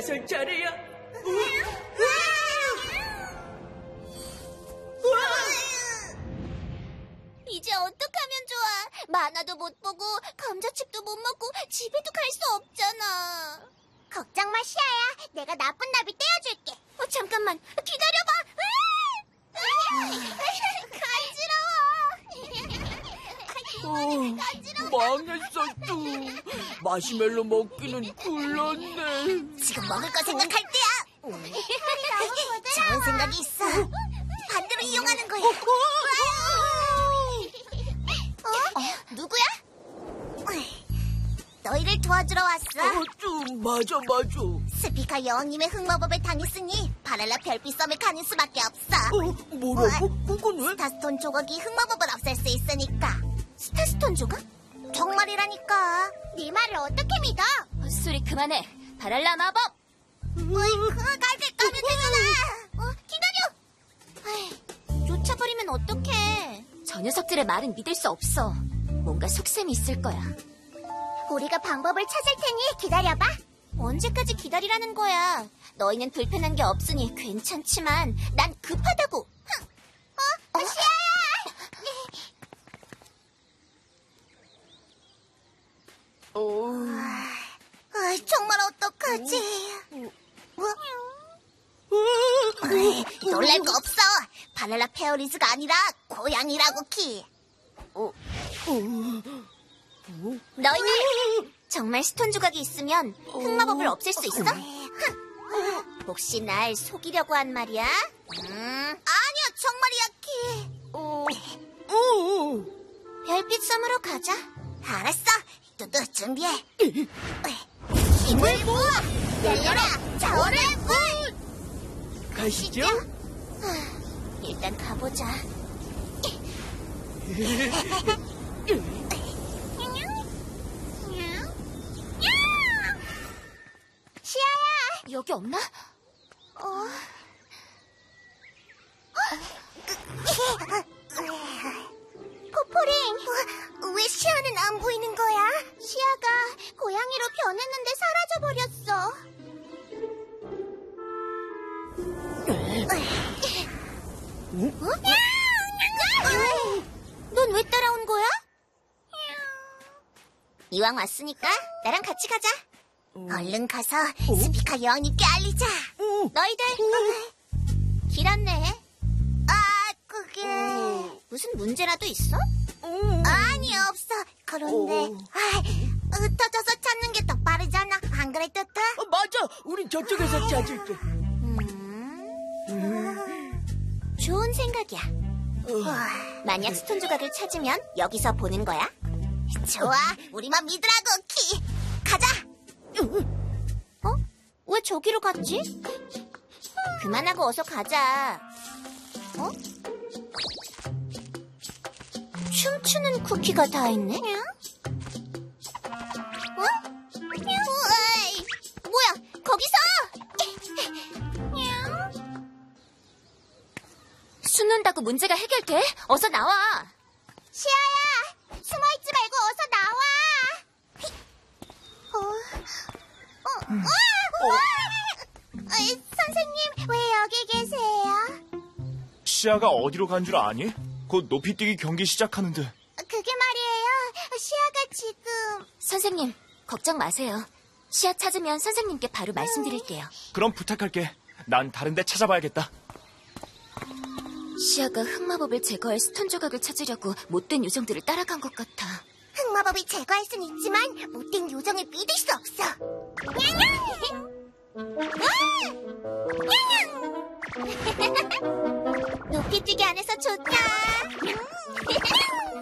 저 차례야. 이제 어떡하면 좋아? 만화도 못 보고 감자칩도 못 먹고 집에도 갈 수 없잖아. 걱정 마, 시아야. 내가 나쁜 나비 떼어줄게. 잠깐만, 기다려봐. 간지러워. 망했어, 뚜. 마시멜로 먹기는 굴렀네. 지금 먹을 거 생각할 때야. 좋은 생각이 있어. 반대로 이용하는 거야. 누구야? 너희를 도와주러 왔어. 뚜, 맞아. 스피카 여왕님의 흑마법에 당했으니 바랄라 별빛 섬에 가는 수밖에 없어. 뭐라고? 그건 왜? 스타스톤 조각이 흑마법을 없앨 수 있으니까. 스타스톤 조각? 정말이라니까. 네 말을 어떻게 믿어? 헛소리 그만해. 바랄라 마법. 가면 되잖아. 기다려. 쫓아버리면 어떡해. 저 녀석들의 말은 믿을 수 없어. 뭔가 속셈이 있을 거야. 우리가 방법을 찾을 테니 기다려봐. 언제까지 기다리라는 거야? 너희는 불편한 게 없으니 괜찮지만 난 급하다고. 시아야! 정말 어떡하지? 놀랄 거 없어. 바랄라 페어리즈가 아니라 고양이라고, 키. 너희들 정말 스톤 조각이 있으면 흑마법을 없앨 수 있어? 혹시 날 속이려고 한 말이야? 아니야, 정말이야, 키. 별빛 섬으로 가자. 알았어. 뚜뚜 준비해. 힘을 모아! 열려라! 자원의 문! 가시죠. 일단 가보자. 시아야! 여기 없나? 포포링! 왜 시아는 안 보이는 거야? 시아가 고양이로 변했는데 사라져버렸어. 넌 왜 따라온 거야? 이왕 왔으니까 나랑 같이 가자. 얼른 가서 스피카 여왕님께 알리자. 너희들 길 안내. 그게 무슨 문제라도 있어? 아니, 없어. 그런데 흩어져서 찾는 게 더 빠르잖아. 안 그래, 뚜뚜? 맞아. 우린 저쪽에서 찾을게. 좋은 생각이야. 만약 스톤 조각을 찾으면 여기서 보는 거야. 좋아, 우리만 믿으라고, 키. 가자. 왜 저기로 갔지? 그만하고 어서 가자. 춤추는 쿠키가 다 있네? 우와이, 뭐야, 거기서! 숨는다고 문제가 해결돼? 어서 나와. 시아야, 숨어있지 말고 어서 나와. 선생님, 왜 여기 계세요? 시아가 어디로 간 줄 아니? 곧 높이뛰기 경기 시작하는데. 그게 말이에요. 시아가 지금... 선생님, 걱정 마세요. 시아 찾으면 선생님께 바로 말씀드릴게요. 그럼 부탁할게. 난 다른 데 찾아봐야겠다. 시아가 흑마법을 제거할 스톤 조각을 찾으려고 못된 요정들을 따라간 것 같아. 흑마법을 제거할 순 있지만 못된 요정을 믿을 수 없어. 높이뛰기 안에서 좋다.